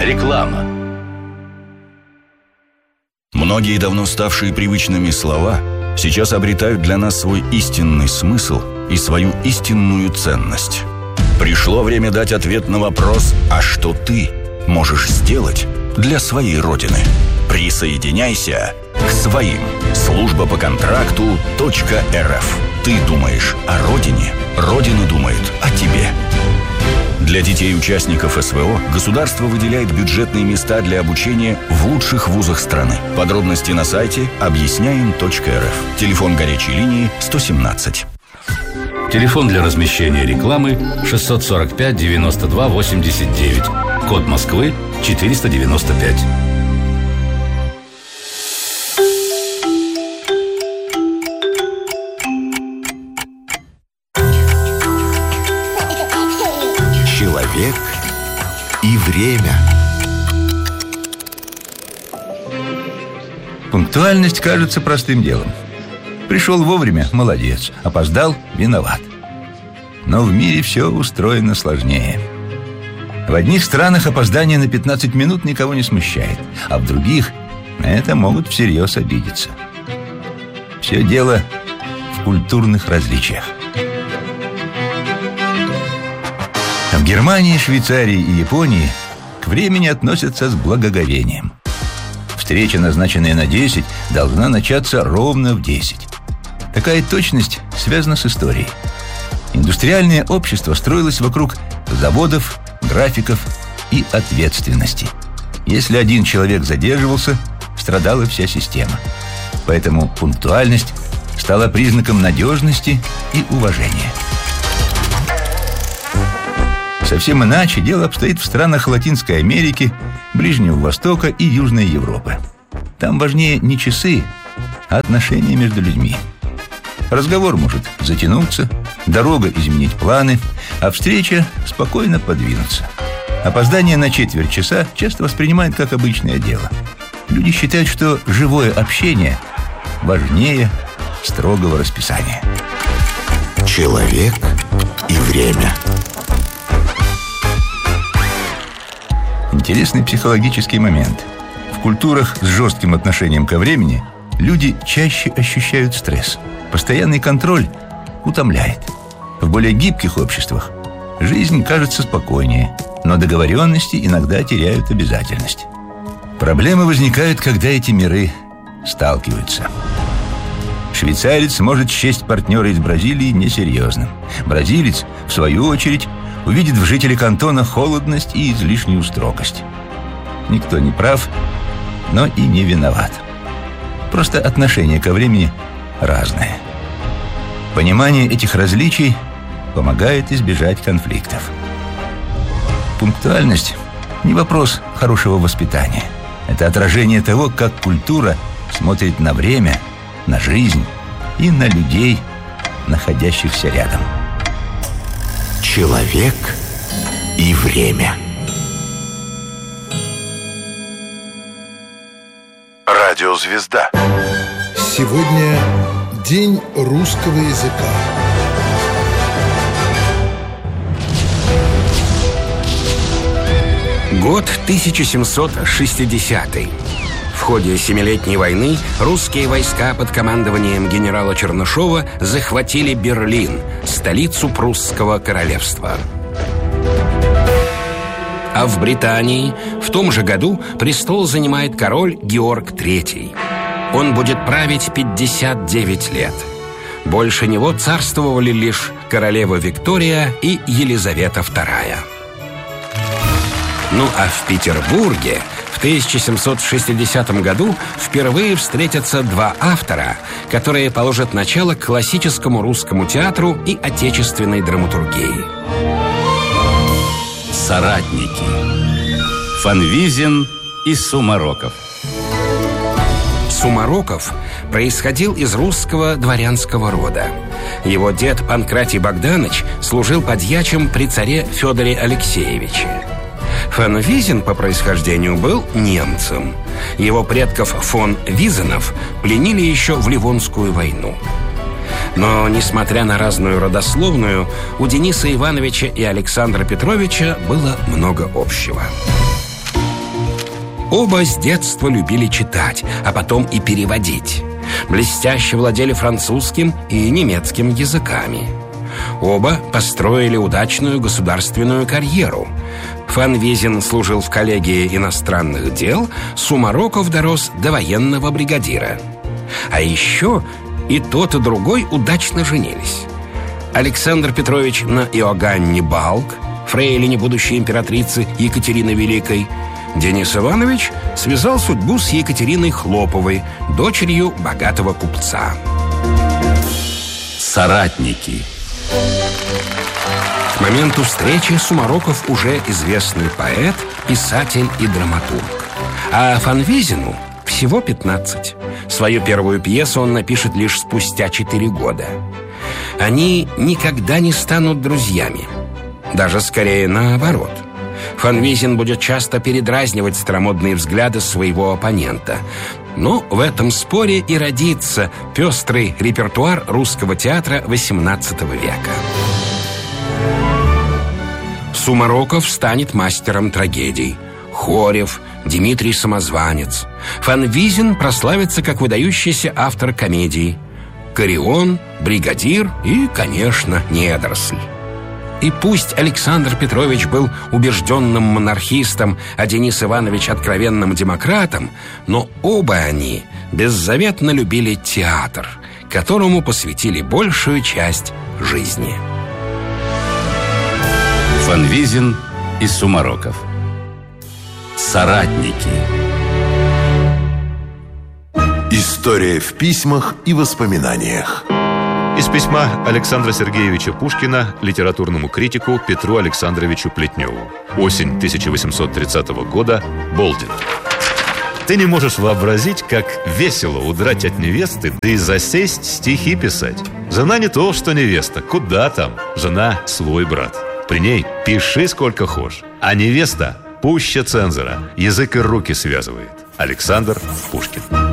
Реклама. Многие давно ставшие привычными слова сейчас обретают для нас свой истинный смысл и свою истинную ценность. Пришло время дать ответ на вопрос: а что ты можешь сделать для своей Родины? Присоединяйся к своим. Служба по контракту .рф. Ты думаешь о Родине, Родина думает о тебе. Для детей-участников СВО государство выделяет бюджетные места для обучения в лучших вузах страны. Подробности на сайте объясняем.рф. Телефон горячей линии 117. Телефон для размещения рекламы 645 92 89. Код Москвы 495. Человек и время. Пунктуальность кажется простым делом. Пришел вовремя – молодец. Опоздал – виноват. Но в мире все устроено сложнее. В одних странах опоздание на 15 минут никого не смущает, а в других на это могут всерьез обидеться. Все дело в культурных различиях. В Германии, Швейцарии и Японии к времени относятся с благоговением. Встреча, назначенная на 10, должна начаться ровно в 10. Такая точность связана с историей. Индустриальное общество строилось вокруг заводов, графиков и ответственности. Если один человек задерживался, страдала вся система. Поэтому пунктуальность стала признаком надежности и уважения. Совсем иначе дело обстоит в странах Латинской Америки, Ближнего Востока и Южной Европы. Там важнее не часы, а отношения между людьми. Разговор может затянуться, дорога изменить планы, а встреча спокойно подвинуться. Опоздание на четверть часа часто воспринимают как обычное дело. Люди считают, что живое общение важнее строгого расписания. Человек и время. Интересный психологический момент. В культурах с жестким отношением ко времени люди чаще ощущают стресс. Постоянный контроль утомляет. В более гибких обществах жизнь кажется спокойнее, но договоренности иногда теряют обязательность. Проблемы возникают, когда эти миры сталкиваются. Швейцарец может счесть партнера из Бразилии несерьезным. Бразилец, в свою очередь, увидит в жителе кантона холодность и излишнюю строгость. Никто не прав, но и не виноват. Просто отношение ко времени разное. Понимание этих различий помогает избежать конфликтов. Пунктуальность – не вопрос хорошего воспитания. Это отражение того, как культура смотрит на время, на жизнь и на людей, находящихся рядом. Человек и время. Радиозвезда. Сегодня день русского языка. Год 1760. В ходе Семилетней войны русские войска под командованием генерала Чернышова захватили Берлин, столицу прусского королевства. А в Британии в том же году престол занимает король Георг III. Он будет править 59 лет. Больше него царствовали лишь королева Виктория и Елизавета II. Ну а в Петербурге в 1760 году впервые встретятся два автора, которые положат начало классическому русскому театру и отечественной драматургии. Соратники. Фанвизин и Сумароков. Сумароков происходил из русского дворянского рода. Его дед Панкратий Богданович служил подьячим при царе Федоре Алексеевиче. Фанвизин по происхождению был немцем. Его предков фон Визенов пленили еще в Ливонскую войну. Но, несмотря на разную родословную, у Дениса Ивановича и Александра Петровича было много общего. Оба с детства любили читать, а потом и переводить. Блестяще владели французским и немецким языками. Оба построили удачную государственную карьеру. Фан Визин служил в коллегии иностранных дел, Сумароков дорос до военного бригадира. А еще и тот, и другой удачно женились. Александр Петрович на Иоганне Балк, фрейлине будущей императрицы Екатерины Великой. Денис Иванович связал судьбу с Екатериной Хлоповой, дочерью богатого купца. Соратники. К моменту встречи Сумароков уже известный поэт, писатель и драматург. А Фан Визину всего 15. Свою первую пьесу он напишет лишь спустя 4 года. Они никогда не станут друзьями. Даже скорее наоборот. Фан Визин будет часто передразнивать старомодные взгляды своего оппонента. Но в этом споре и родится пестрый репертуар русского театра XVIII века. Сумароков станет мастером трагедий. Хорев, Дмитрий Самозванец. Фан Визин прославится как выдающийся автор комедий. Карион, Бригадир и, конечно, Недоросль. И пусть Александр Петрович был убежденным монархистом, а Денис Иванович откровенным демократом, но оба они беззаветно любили театр, которому посвятили большую часть жизни. Фан Визин и Сумароков. Соратники. История в письмах и воспоминаниях. Из письма Александра Сергеевича Пушкина литературному критику Петру Александровичу Плетневу. Осень 1830 года. Болдин. Ты не можешь вообразить, как весело удрать от невесты, да и засесть стихи писать. Жена не то, что невеста, куда там? Жена свой брат. При ней пиши сколько хочешь. А невеста пуще цензора, язык и руки связывает. Александр Пушкин.